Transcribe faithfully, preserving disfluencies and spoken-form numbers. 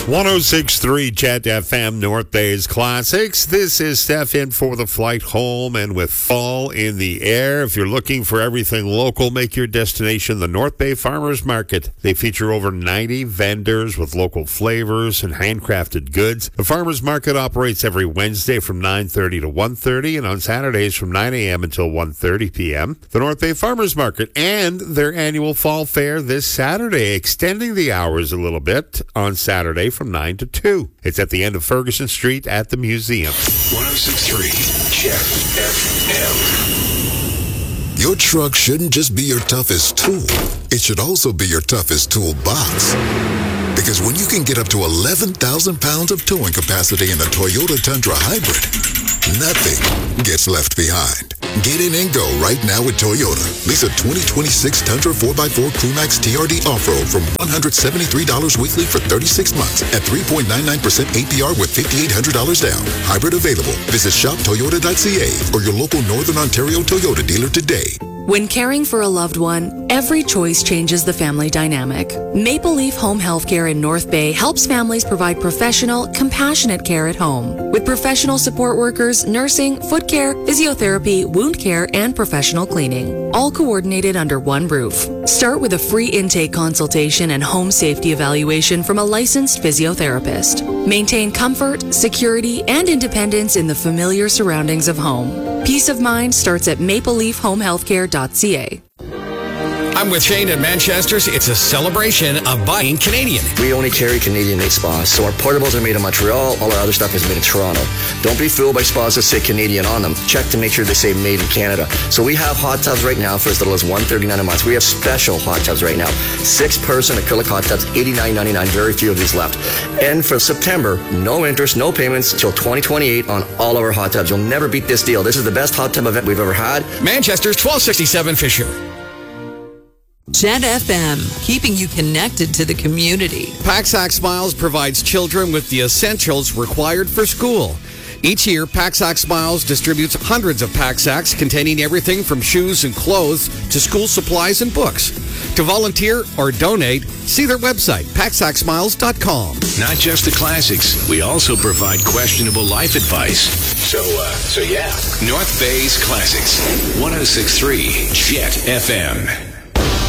one oh six point three Chat F M, North Bay's Classics. This is Steph in for the flight home, and with fall in the air, if you're looking for everything local, make your destination the North Bay Farmers Market. They feature over ninety vendors with local flavors and handcrafted goods. The Farmers Market operates every Wednesday from nine thirty to one thirty, and on Saturdays from nine a.m. until one thirty p.m. The North Bay Farmers Market and their annual fall fair this Saturday, extending the hours a little bit on Saturday from nine to two. It's at the end of Ferguson Street at the museum. one oh six point three Chat F M. Your truck shouldn't just be your toughest tool. It should also be your toughest toolbox. Because when you can get up to eleven thousand pounds of towing capacity in a Toyota Tundra Hybrid, nothing gets left behind. Get in and go right now with Toyota. Lease a twenty twenty-six Tundra four by four Crewmax T R D Off-Road from one hundred seventy-three dollars weekly for thirty-six months at three point nine nine percent A P R with five thousand eight hundred dollars down. Hybrid available. Visit shop toyota dot c a or your local Northern Ontario Toyota dealer today. When caring for a loved one, every choice changes the family dynamic. Maple Leaf Home Healthcare in North Bay helps families provide professional, compassionate care at home. With professional support workers, nursing, foot care, physiotherapy, wound care, and professional cleaning, all coordinated under one roof. Start with a free intake consultation and home safety evaluation from a licensed physiotherapist. Maintain comfort, security, and independence in the familiar surroundings of home. Peace of mind starts at maple leaf home healthcare dot c a. I'm with Shane at Manchester's. It's a celebration of buying Canadian. We only carry Canadian-made spas, so our portables are made in Montreal. All our other stuff is made in Toronto. Don't be fooled by spas that say Canadian on them. Check to make sure they say made in Canada. So we have hot tubs right now for as little as one hundred thirty-nine dollars a month. We have special hot tubs right now. Six-person acrylic hot tubs, eighty-nine ninety-nine. Very few of these left. And for September, no interest, no payments until twenty twenty-eight on all of our hot tubs. You'll never beat this deal. This is the best hot tub event we've ever had. Manchester's, twelve sixty-seven Fisher. Chat F M, keeping you connected to the community. Pack-Sack Smiles provides children with the essentials required for school. Each year, Pack-Sack Smiles distributes hundreds of pack-sacks containing everything from shoes and clothes to school supplies and books. To volunteer or donate, see their website, pack sack smiles dot com. Not just the classics, we also provide questionable life advice. So, uh, so yeah, North Bay's Classics, one oh six point three Jet F M.